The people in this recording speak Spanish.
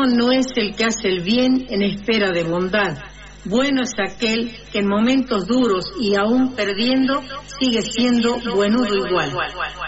Bueno no es el que hace el bien en espera de bondad. Bueno es aquel que en momentos duros y aún perdiendo sigue siendo buenudo igual.